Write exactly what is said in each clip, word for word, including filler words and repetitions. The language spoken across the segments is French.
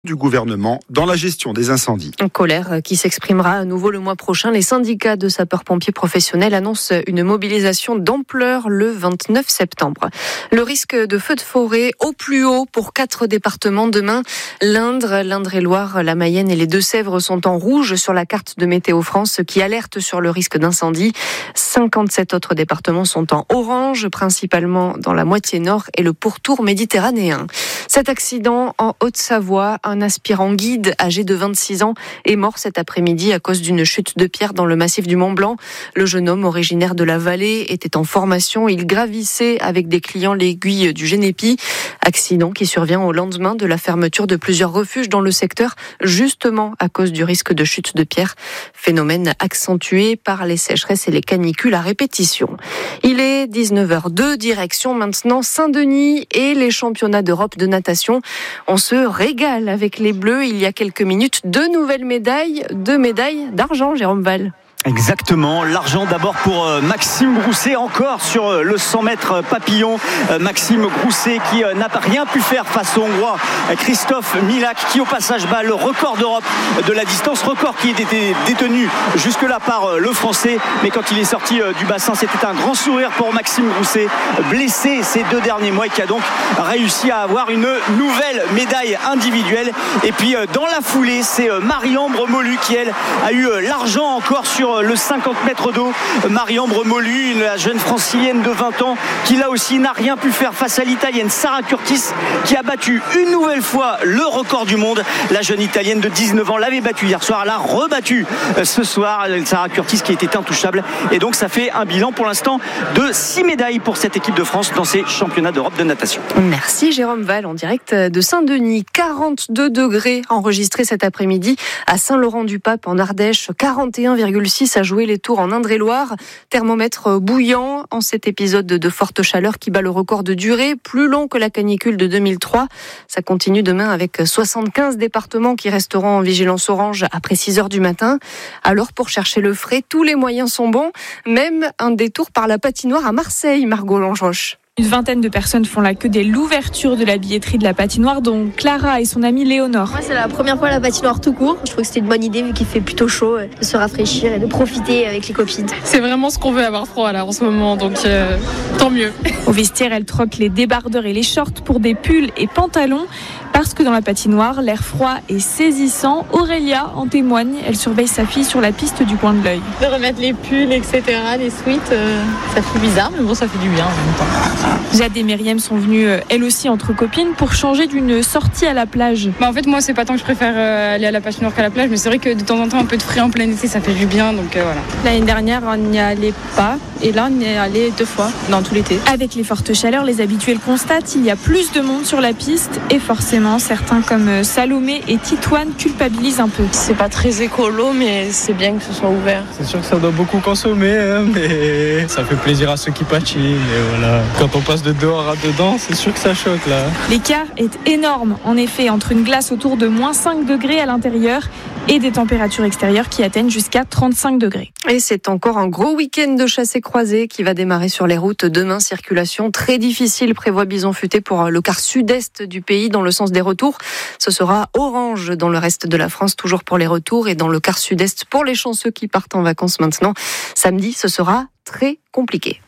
du gouvernement dans la gestion des incendies. Une colère qui s'exprimera à nouveau le mois prochain. Les syndicats de sapeurs-pompiers professionnels annoncent une mobilisation d'ampleur le vingt-neuf septembre. Le risque de feu de forêt au plus haut pour quatre départements demain. L'Indre, l'Indre-et-Loire, la Mayenne et les Deux-Sèvres sont en rouge sur la carte de Météo France qui alerte sur le risque d'incendie. cinquante-sept autres départements sont en orange, principalement dans la moitié nord et le pourtour méditerranéen. Cet accident en Haute-Savoie, un aspirant guide âgé de vingt-six ans est mort cet après-midi à cause d'une chute de pierre dans le massif du Mont-Blanc. Le jeune homme, originaire de la vallée, était en formation. Il gravissait avec des clients l'aiguille du Génépi. Accident qui survient au lendemain de la fermeture de plusieurs refuges dans le secteur, justement à cause du risque de chute de pierre. Phénomène accentué par les sécheresses et les canicules à répétition. Il est dix-neuf heures deux, direction maintenant Saint-Denis et les championnats d'Europe de natation. On se régale avec les Bleus. Il y a quelques minutes, deux nouvelles médailles, deux médailles d'argent, Jérôme Val. Exactement, l'argent d'abord pour Maxime Grousset, encore sur le cent mètres papillon. Maxime Grousset qui n'a rien pu faire face au Hongrois Christophe Milak, qui au passage bat le record d'Europe de la distance, record qui était détenu jusque-là par le Français. Mais quand il est sorti du bassin, c'était un grand sourire pour Maxime Grousset, blessé ces deux derniers mois et qui a donc réussi à avoir une nouvelle médaille individuelle. Et puis dans la foulée, c'est Marie-Ambre Molu qui, elle, a eu l'argent encore sur le cinquante mètres d'eau. Marie-Ambre Molu, la jeune francilienne de vingt ans, qui là aussi n'a rien pu faire face à l'italienne Sara Curtis, qui a battu une nouvelle fois le record du monde. La jeune italienne de dix-neuf ans l'avait battu hier soir, elle a rebattu ce soir Sara Curtis qui était intouchable. Et donc ça fait un bilan pour l'instant de six médailles pour cette équipe de France dans ces championnats d'Europe de natation. Merci Jérôme Val, en direct de Saint-Denis. quarante-deux degrés enregistrés cet après-midi à Saint-Laurent-du-Pape en Ardèche, quarante et un virgule six à jouer les tours en Indre-et-Loire. Thermomètre bouillant en cet épisode de forte chaleur qui bat le record de durée, plus long que la canicule de deux mille trois. Ça continue demain avec soixante-quinze départements qui resteront en vigilance orange après six heures du matin. Alors pour chercher le frais, tous les moyens sont bons, même un détour par la patinoire à Marseille, Margot Langeroche. Une vingtaine de personnes font la queue dès l'ouverture de la billetterie de la patinoire, dont Clara et son amie Léonore. Moi, c'est la première fois à la patinoire tout court. Je trouve que c'était une bonne idée vu qu'il fait plutôt chaud, de se rafraîchir et de profiter avec les copines. C'est vraiment ce qu'on veut, avoir froid là en ce moment, donc euh, tant mieux. Au vestiaire, elle troque les débardeurs et les shorts pour des pulls et pantalons. Parce que dans la patinoire, l'air froid est saisissant. Aurélia en témoigne. Elle surveille sa fille sur la piste du coin de l'œil. De remettre les pulls, et cetera, les sweats, euh, ça fait bizarre, mais bon, ça fait du bien en même temps. Jade et Myriam sont venues, euh, elles aussi, entre copines, pour changer d'une sortie à la plage. Bah, en fait, moi, c'est pas tant que je préfère euh, aller à la patinoire qu'à la plage, mais c'est vrai que de temps en temps, un peu de frais en plein été, ça fait du bien, donc euh, voilà. L'année dernière, on n'y allait pas, et là, on y est allé deux fois, dans tout l'été. Avec les fortes chaleurs, les habitués le constatent, il y a plus de monde sur la piste, et forcément, certains comme Salomé et Titoine culpabilisent un peu. C'est pas très écolo, mais c'est bien que ce soit ouvert. C'est sûr que ça doit beaucoup consommer, hein, mais ça fait plaisir à ceux qui patinent. Et voilà. Quand on passe de dehors à dedans, c'est sûr que ça choque là. L'écart est énorme, en effet, entre une glace autour de moins cinq degrés à l'intérieur et des températures extérieures qui atteignent jusqu'à trente-cinq degrés. Et c'est encore un gros week-end de chassé-croisé qui va démarrer sur les routes. Demain, circulation très difficile, prévoit Bison Futé pour le quart sud-est du pays dans le sens des retours. Ce sera orange dans le reste de la France, toujours pour les retours, et dans le quart sud-est pour les chanceux qui partent en vacances maintenant. Samedi, ce sera très compliqué.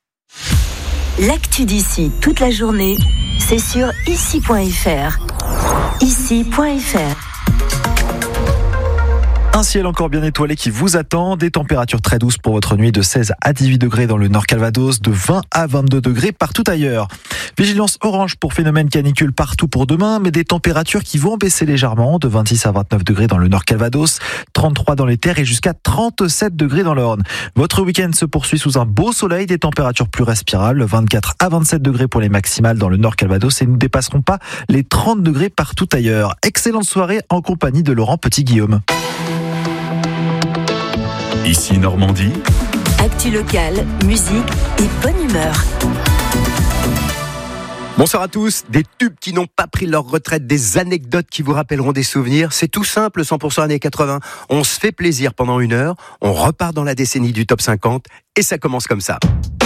L'actu d'ici toute la journée, c'est sur ici point f r. ici point f r. Un ciel encore bien étoilé qui vous attend, des températures très douces pour votre nuit de seize à dix-huit degrés dans le Nord Calvados, de vingt à vingt-deux degrés partout ailleurs. Vigilance orange pour phénomène canicule partout pour demain, mais des températures qui vont baisser légèrement, de vingt-six à vingt-neuf degrés dans le Nord Calvados, trente-trois dans les terres et jusqu'à trente-sept degrés dans l'Orne. Votre week-end se poursuit sous un beau soleil, des températures plus respirables, vingt-quatre à vingt-sept degrés pour les maximales dans le Nord Calvados et nous ne dépasserons pas les trente degrés partout ailleurs. Excellente soirée en compagnie de Laurent Petit-Guillaume. Ici Normandie. Actu locale, musique et bonne humeur. Bonsoir à tous. Des tubes qui n'ont pas pris leur retraite, des anecdotes qui vous rappelleront des souvenirs. C'est tout simple, cent pour cent années quatre-vingts. On se fait plaisir pendant une heure, on repart dans la décennie du top cinquante et ça commence comme ça.